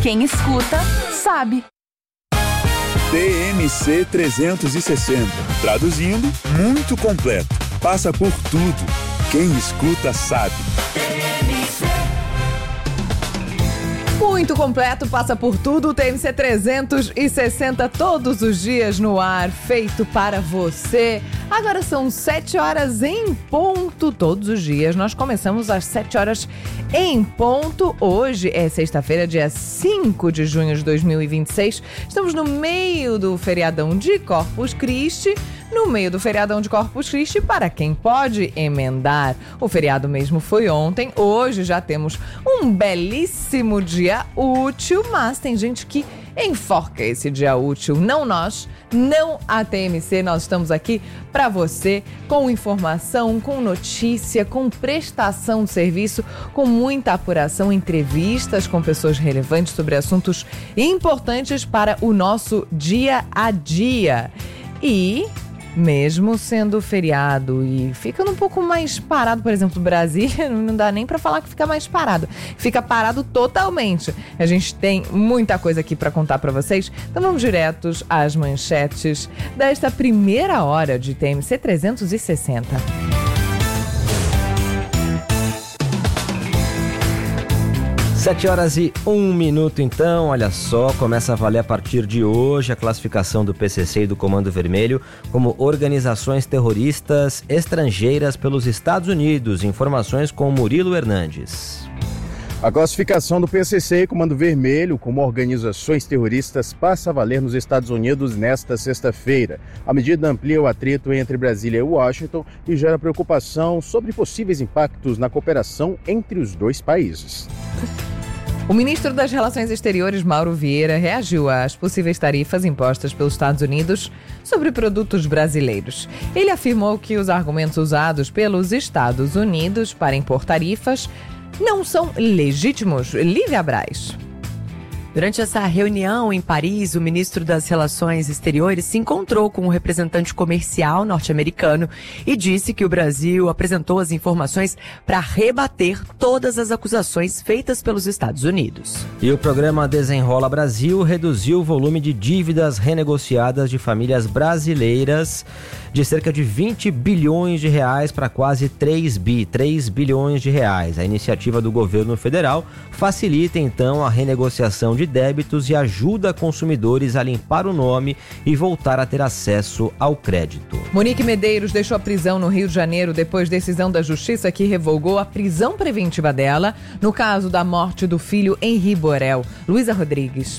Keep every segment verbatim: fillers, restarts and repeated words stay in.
Quem escuta, sabe. T M C trezentos e sessenta. Traduzindo, muito completo. Passa por tudo. Quem escuta, sabe. Muito completo, passa por tudo. T M C trezentos e sessenta todos os dias no ar, feito para você. Agora são sete horas em ponto. Todos os dias nós começamos às sete horas em ponto. Hoje é sexta-feira, dia cinco de junho de dois mil e vinte e seis. Estamos no meio do feriadão de Corpus Christi. No meio do feriadão de Corpus Christi, para quem pode emendar. O feriado mesmo foi ontem, hoje já temos um belíssimo dia útil, mas tem gente que enforca esse dia útil. Não nós, não a T M C, nós estamos aqui para você com informação, com notícia, com prestação de serviço, com muita apuração, entrevistas com pessoas relevantes sobre assuntos importantes para o nosso dia a dia. E mesmo sendo feriado e ficando um pouco mais parado, por exemplo, Brasília, não dá nem pra falar que fica mais parado. Fica parado totalmente. A gente tem muita coisa aqui pra contar pra vocês. Então vamos diretos às manchetes desta primeira hora de T M C trezentos e sessenta. Sete horas e um minuto então, olha só, começa a valer a partir de hoje a classificação do P C C e do Comando Vermelho como organizações terroristas estrangeiras pelos Estados Unidos. Informações com Murilo Hernandes. A classificação do P C C e Comando Vermelho como organizações terroristas passa a valer nos Estados Unidos nesta sexta-feira. A medida amplia o atrito entre Brasília e Washington e gera preocupação sobre possíveis impactos na cooperação entre os dois países. O ministro das Relações Exteriores, Mauro Vieira, reagiu às possíveis tarifas impostas pelos Estados Unidos sobre produtos brasileiros. Ele afirmou que os argumentos usados pelos Estados Unidos para impor tarifas não são legítimos. Lívia Braz. Durante essa reunião em Paris, o ministro das Relações Exteriores se encontrou com um representante comercial norte-americano e disse que o Brasil apresentou as informações para rebater todas as acusações feitas pelos Estados Unidos. E o programa Desenrola Brasil reduziu o volume de dívidas renegociadas de famílias brasileiras de cerca de vinte bilhões de reais para quase três bilhões de reais. A iniciativa do governo federal facilita então a renegociação de débitos e ajuda consumidores a limpar o nome e voltar a ter acesso ao crédito. Monique Medeiros deixou a prisão no Rio de Janeiro depois da decisão da Justiça que revogou a prisão preventiva dela no caso da morte do filho Henri Borel. Luísa Rodrigues.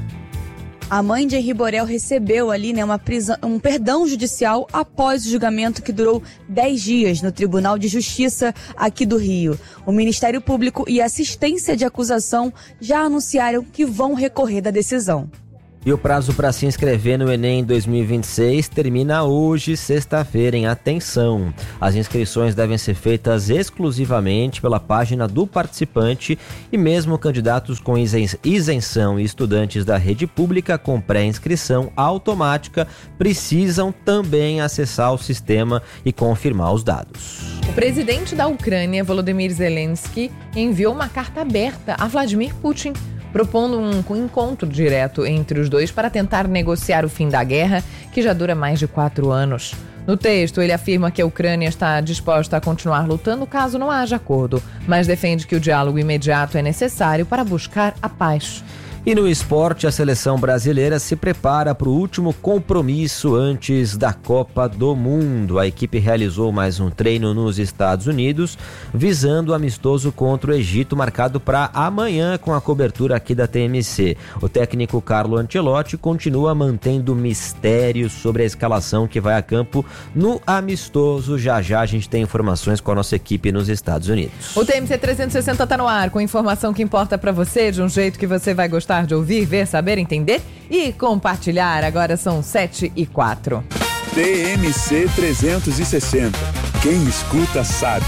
A mãe de Henri Borel recebeu ali, né, uma prisão, um perdão judicial após o julgamento que durou dez dias no Tribunal de Justiça aqui do Rio. O Ministério Público e a Assistência de Acusação já anunciaram que vão recorrer da decisão. E o prazo para se inscrever no Enem dois mil e vinte e seis termina hoje, sexta-feira, em atenção. As inscrições devem ser feitas exclusivamente pela página do participante e mesmo candidatos com isenção e estudantes da rede pública com pré-inscrição automática precisam também acessar o sistema e confirmar os dados. O presidente da Ucrânia, Volodymyr Zelensky, enviou uma carta aberta a Vladimir Putin, propondo um encontro direto entre os dois para tentar negociar o fim da guerra, que já dura mais de quatro anos. No texto, ele afirma que a Ucrânia está disposta a continuar lutando caso não haja acordo, mas defende que o diálogo imediato é necessário para buscar a paz. E no esporte, a seleção brasileira se prepara para o último compromisso antes da Copa do Mundo. A equipe realizou mais um treino nos Estados Unidos, visando o amistoso contra o Egito, marcado para amanhã com a cobertura aqui da T M C. O técnico Carlo Ancelotti continua mantendo mistério sobre a escalação que vai a campo no amistoso. Já já a gente tem informações com a nossa equipe nos Estados Unidos. O T M C trezentos e sessenta está no ar, com informação que importa para você, de um jeito que você vai gostar de ouvir, ver, saber, entender e compartilhar. Agora são sete e quatro. T M C trezentos e sessenta. Quem escuta sabe.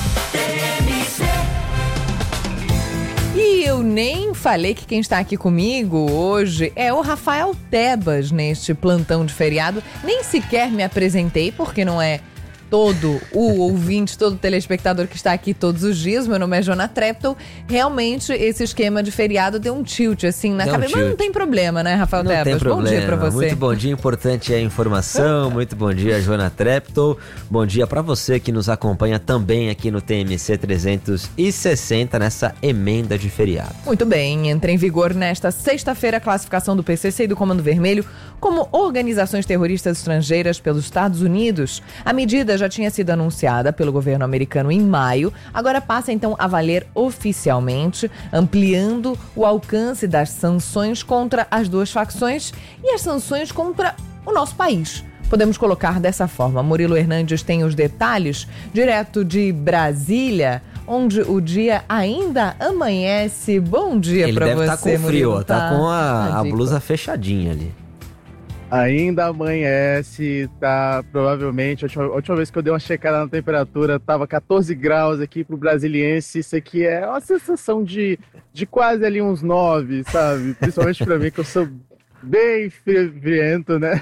E eu nem falei que quem está aqui comigo hoje é o Rafael Tebas neste plantão de feriado. Nem sequer me apresentei porque não é todo o ouvinte, todo o telespectador que está aqui todos os dias. Meu nome é Jona Treptow. Realmente, esse esquema de feriado deu um tilt, assim, na Deu um cabeça. Mas não tilt. tem problema, né, Rafael Não tem Tebas? Bom problema. dia pra você. Muito bom dia, importante é a informação. Muito bom dia, Jona Treptow. Bom dia pra você que nos acompanha também aqui no T M C trezentos e sessenta, nessa emenda de feriado. Muito bem, entra em vigor nesta sexta-feira a classificação do P C C e do Comando Vermelho como organizações terroristas estrangeiras pelos Estados Unidos. A medida já tinha sido anunciada pelo governo americano em maio, agora passa então a valer oficialmente, ampliando o alcance das sanções contra as duas facções e as sanções contra o nosso país. Podemos colocar dessa forma. Murilo Hernandes tem os detalhes direto de Brasília, onde o dia ainda amanhece. Bom dia pra você, Ele deve estar com frio, Murilo, tá, tá com a, a blusa fechadinha ali. Ainda amanhece, tá? Provavelmente, a última, a última vez que eu dei uma checada na temperatura, tava catorze graus aqui pro brasiliense. Isso aqui é uma sensação de, de quase ali uns nove, sabe? Principalmente pra mim, que eu sou bem friento, né?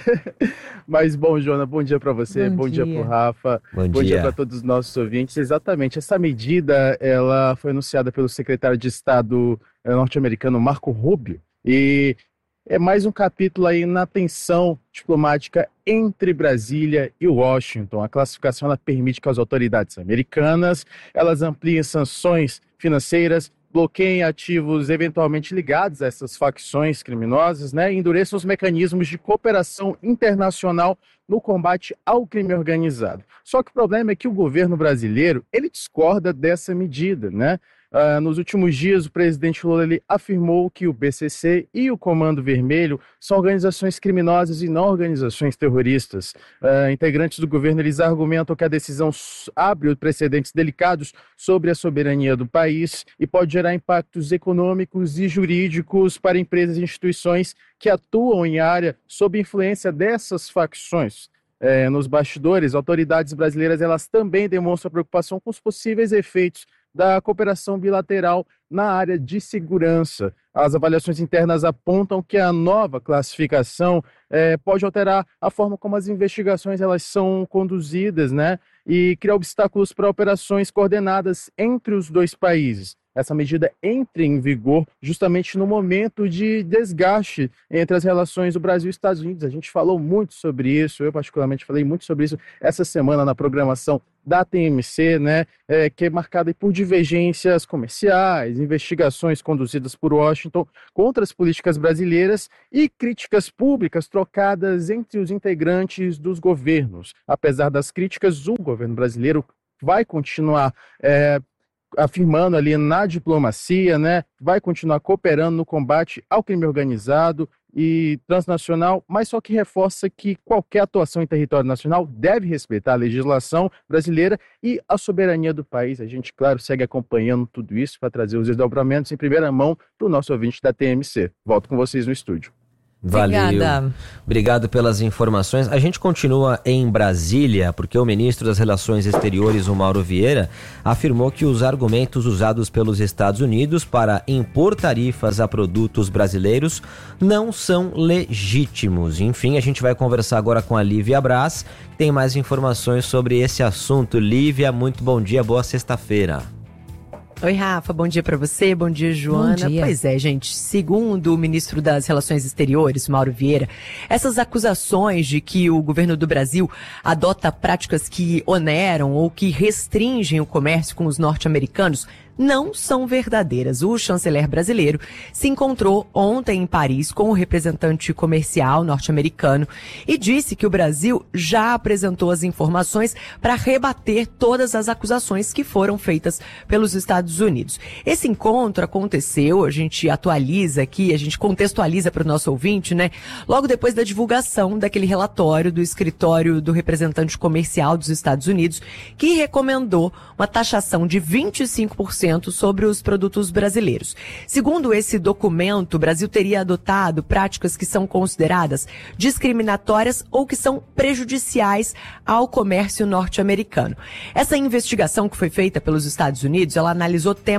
Mas bom, Jona, bom dia pra você, bom, bom dia. dia pro Rafa, bom, bom dia, dia pra todos os nossos ouvintes. Exatamente, essa medida, ela foi anunciada pelo secretário de Estado norte-americano Marco Rubio, e é mais um capítulo aí na tensão diplomática entre Brasília e Washington. A classificação ela permite que as autoridades americanas elas ampliem sanções financeiras, bloqueiem ativos eventualmente ligados a essas facções criminosas, né, e endureçam os mecanismos de cooperação internacional no combate ao crime organizado. Só que o problema é que o governo brasileiro ele discorda dessa medida, né? Uh, nos últimos dias, o presidente Lula ele afirmou que o P C C e o Comando Vermelho são organizações criminosas e não organizações terroristas. Uh, integrantes do governo eles argumentam que a decisão abre precedentes delicados sobre a soberania do país e pode gerar impactos econômicos e jurídicos para empresas e instituições que atuam em área sob influência dessas facções. É, nos bastidores, autoridades brasileiras elas também demonstram preocupação com os possíveis efeitos da cooperação bilateral na área de segurança. As avaliações internas apontam que a nova classificação é, pode alterar a forma como as investigações elas são conduzidas, né, e criar obstáculos para operações coordenadas entre os dois países. Essa medida entra em vigor justamente no momento de desgaste entre as relações do Brasil e Estados Unidos. A gente falou muito sobre isso, eu particularmente falei muito sobre isso essa semana na programação da T M C, né, é, que é marcada por divergências comerciais, investigações conduzidas por Washington contra as políticas brasileiras e críticas públicas trocadas entre os integrantes dos governos. Apesar das críticas, o governo brasileiro vai continuar é, afirmando ali na diplomacia, né, vai continuar cooperando no combate ao crime organizado e transnacional, mas só que reforça que qualquer atuação em território nacional deve respeitar a legislação brasileira e a soberania do país. A gente, claro, segue acompanhando tudo isso para trazer os desdobramentos em primeira mão para o nosso ouvinte da T M C. Volto com vocês no estúdio. Valeu. Obrigada. Obrigado pelas informações. A gente continua em Brasília, porque o ministro das Relações Exteriores, o Mauro Vieira, afirmou que os argumentos usados pelos Estados Unidos para impor tarifas a produtos brasileiros não são legítimos. Enfim, a gente vai conversar agora com a Lívia Braz, que tem mais informações sobre esse assunto. Lívia, muito bom dia, boa sexta-feira. Oi, Rafa, bom dia pra você, bom dia, Joana. Bom dia. Pois é, gente, segundo o ministro das Relações Exteriores, Mauro Vieira, essas acusações de que o governo do Brasil adota práticas que oneram ou que restringem o comércio com os norte-americanos não são verdadeiras. O chanceler brasileiro se encontrou ontem em Paris com o representante comercial norte-americano e disse que o Brasil já apresentou as informações para rebater todas as acusações que foram feitas pelos Estados Unidos. Esse encontro aconteceu, a gente atualiza aqui, a gente contextualiza para o nosso ouvinte, né? Logo depois da divulgação daquele relatório do escritório do representante comercial dos Estados Unidos, que recomendou uma taxação de vinte e cinco por cento sobre os produtos brasileiros. Segundo esse documento, o Brasil teria adotado práticas que são consideradas discriminatórias ou que são prejudiciais ao comércio norte-americano. Essa investigação que foi feita pelos Estados Unidos, ela analisou temas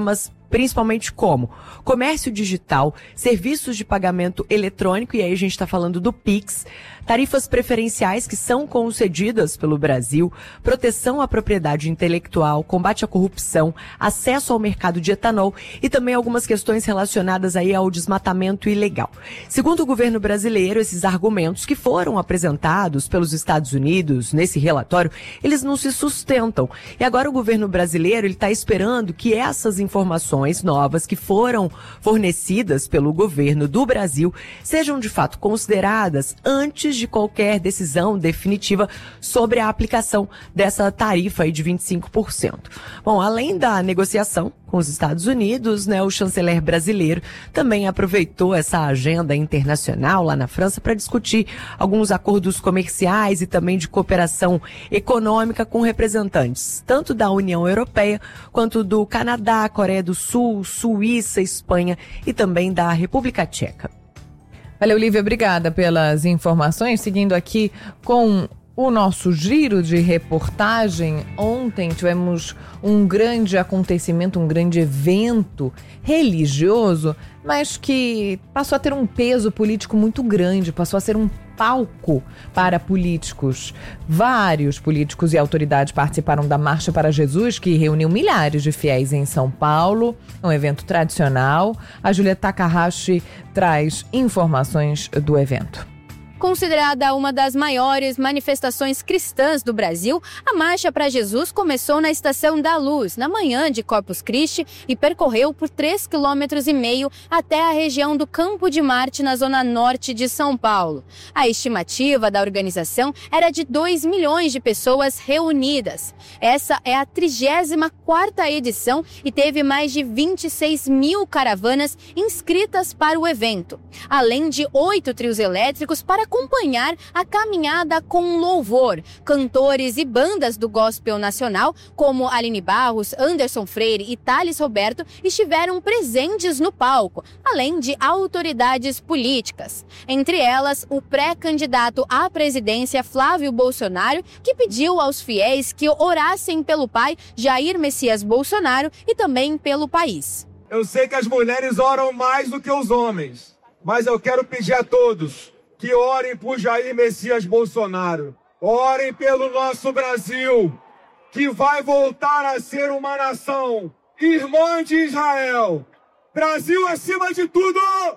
principalmente como comércio digital, serviços de pagamento eletrônico, e aí a gente está falando do Pix, tarifas preferenciais que são concedidas pelo Brasil, proteção à propriedade intelectual, combate à corrupção, acesso ao mercado de etanol e também algumas questões relacionadas aí ao desmatamento ilegal. Segundo o governo brasileiro, esses argumentos que foram apresentados pelos Estados Unidos nesse relatório, eles não se sustentam. E agora o governo brasileiro ele está esperando que essas informações novas que foram fornecidas pelo governo do Brasil sejam de fato consideradas antes de qualquer decisão definitiva sobre a aplicação dessa tarifa aí de vinte e cinco por cento. Bom, além da negociação com os Estados Unidos, né, o chanceler brasileiro também aproveitou essa agenda internacional lá na França para discutir alguns acordos comerciais e também de cooperação econômica com representantes tanto da União Europeia quanto do Canadá, Coreia do Sul, Suíça, Espanha e também da República Tcheca. Valeu, Lívia, obrigada pelas informações. Seguindo aqui com o nosso giro de reportagem, ontem tivemos um grande acontecimento, um grande evento religioso, mas que passou a ter um peso político muito grande, passou a ser um palco para políticos. Vários políticos e autoridades participaram da Marcha para Jesus, que reuniu milhares de fiéis em São Paulo, um evento tradicional. A Júlia Takahashi traz informações do evento. Considerada uma das maiores manifestações cristãs do Brasil, a Marcha para Jesus começou na Estação da Luz, na manhã de Corpus Christi, e percorreu por três quilômetros e meio até a região do Campo de Marte, na zona norte de São Paulo. A estimativa da organização era de dois milhões de pessoas reunidas. Essa é a trigésima quarta edição e teve mais de vinte e seis mil caravanas inscritas para o evento, além de oito trios elétricos para acompanhar a caminhada com louvor. Cantores e bandas do gospel nacional, como Aline Barros, Anderson Freire e Thales Roberto, estiveram presentes no palco, além de autoridades políticas. Entre elas, o pré-candidato à presidência Flávio Bolsonaro, que pediu aos fiéis que orassem pelo pai Jair Messias Bolsonaro e também pelo país. Eu sei que as mulheres oram mais do que os homens, mas eu quero pedir a todos que orem por Jair Messias Bolsonaro. Orem pelo nosso Brasil, que vai voltar a ser uma nação irmã de Israel. Brasil acima de tudo,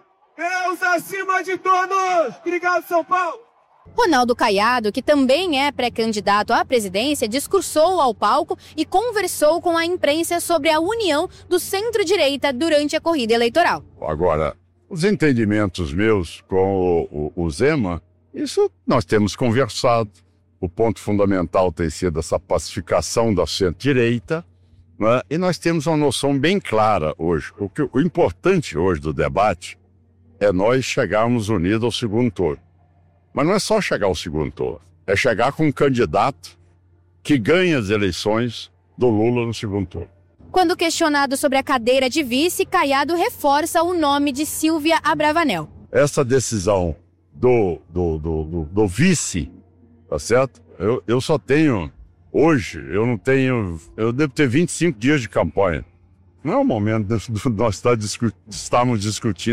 Deus acima de todos. Obrigado, São Paulo. Ronaldo Caiado, que também é pré-candidato à presidência, discursou ao palco e conversou com a imprensa sobre a união do centro-direita durante a corrida eleitoral. Agora, os entendimentos meus com o, o, o Zema, isso nós temos conversado. O ponto fundamental tem sido essa pacificação da centro-direita, né? E nós temos uma noção bem clara hoje. O, que, o importante hoje do debate é nós chegarmos unidos ao segundo turno. Mas não é só chegar ao segundo turno, é chegar com um candidato que ganha as eleições do Lula no segundo turno. Quando questionado sobre a cadeira de vice, Caiado reforça o nome de Silvia Abravanel. Essa decisão do, do, do, do, do vice, tá certo? Eu, eu só tenho, hoje, eu não tenho, eu devo ter vinte e cinco dias de campanha. Não é o momento de nós estarmos discutindo